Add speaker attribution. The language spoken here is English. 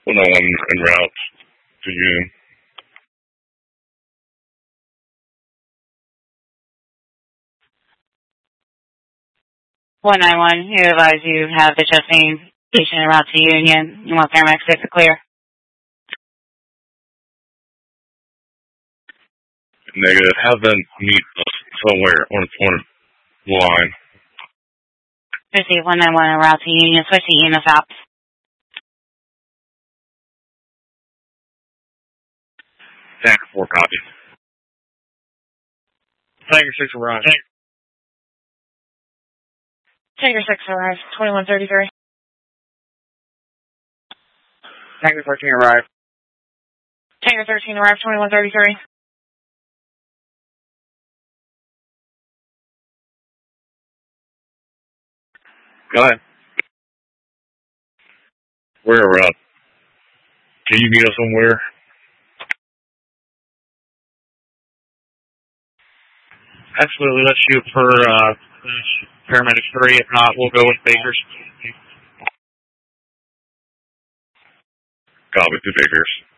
Speaker 1: Well, no one en route to Union.
Speaker 2: 191, you advise you have the chest pain patient en route to Union. You want paramedics to clear?
Speaker 1: Negative. Have them meet us somewhere on the line.
Speaker 2: 191 en route to Union. Switch to EMS ops.
Speaker 1: Tanker 4 copy.
Speaker 3: Tanker 6 arrives.
Speaker 2: Tanker 6 arrives, 2133.
Speaker 3: Tanker 13 arrives.
Speaker 2: Tanker 13 arrives, 2133.
Speaker 1: Go ahead. We're can you meet us somewhere?
Speaker 3: Absolutely. Let's shoot for paramedics 3. If not, we'll go with Baker's.
Speaker 1: Copy to Baker's.